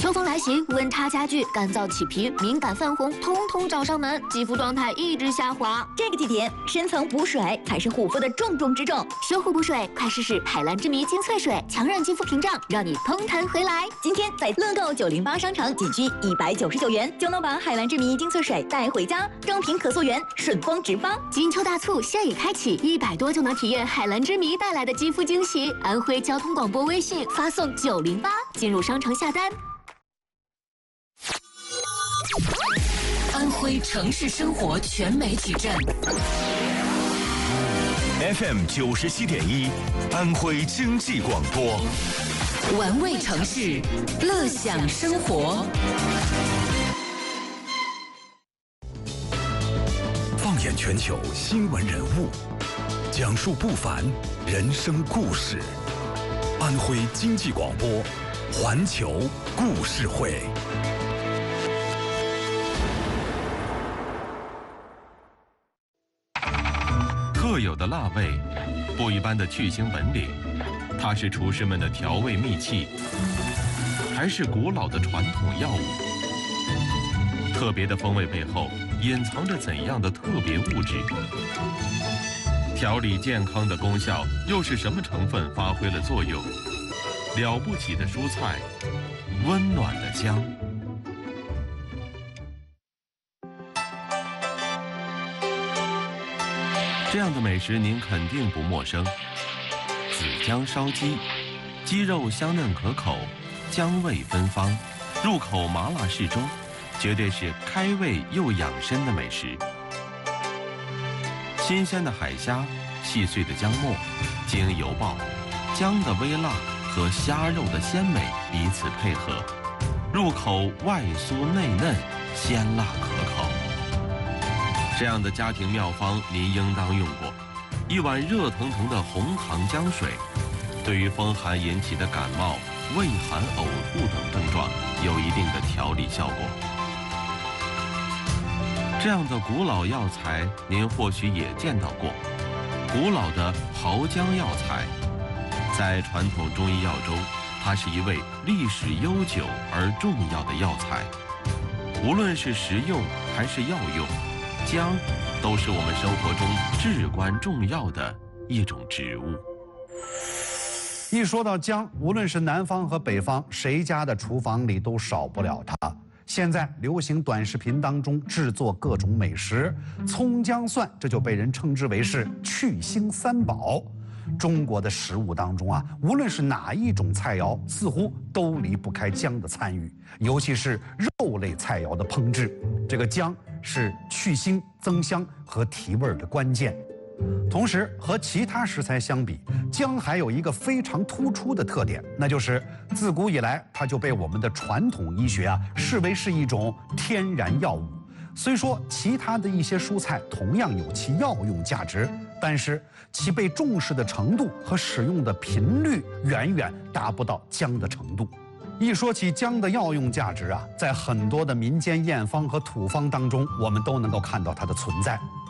秋风来袭，温差加剧，干燥起皮、敏感泛红，通通找上门，肌肤状态一直下滑。 这个季节，深层补水才是护肤的重中之重。 修护补水，快试试海蓝之谜精粹水，强韧肌肤屏障，让你通弹回来。 今天在乐购908商城仅需199元，就能把海蓝之谜精粹水带回家，正品可溯源，顺丰直发。 金秋大促现已开启，100多就能体验海蓝之谜带来的肌肤惊喜。安徽交通广播微信发送908，进入商城下单。 安徽城市生活全媒体站 FM 97.1，安徽经济广播， 玩味城市，乐享生活。 放眼全球新闻人物，讲述不凡人生故事。安徽经济广播，环球故事会。 特有的辣味，不一般的去腥本领，它是厨师们的调味秘器，还是古老的传统药物？特别的风味背后隐藏着怎样的特别物质？调理健康的功效又是什么成分发挥了作用？了不起的蔬菜，温暖的姜。这样的美食您肯定不陌生，紫姜烧鸡，鸡肉香嫩可口，姜味芬芳，入口麻辣适中，绝对是开胃又养生的美食。新鲜的海虾，细碎的姜末，经油爆，姜的微辣和虾肉的鲜美彼此配合，入口外酥内嫩，鲜辣可口。这样的家庭妙方您应当用过，一碗热腾腾的红糖姜水，对于风寒引起的感冒、畏寒、呕吐等症状有一定的调理效果。这样的古老药材您或许也见到过，古老的熬姜药材，在传统中医药中，它是一味历史悠久而重要的药材。无论是食用还是药用，姜都是我们生活中至关重要的一种植物。 一说到姜，无论是南方和北方，谁家的厨房里都少不了它。现在流行短视频当中制作各种美食，葱姜蒜，这就被人称之为是去腥三宝。中国的食物当中啊，无论是哪一种菜肴，似乎都离不开姜的参与，尤其是肉类菜肴的烹制，这个姜是去腥、增香和提味的关键。同时，和其他食材相比，姜还有一个非常突出的特点，那就是自古以来它就被我们的传统医学视为是一种天然药物。虽说其他的一些蔬菜同样有其药用价值，但是其被重视的程度和使用的频率远远达不到姜的程度。一说起姜的药用价值在很多的民间验方和土方当中，我们都能够看到它的存在。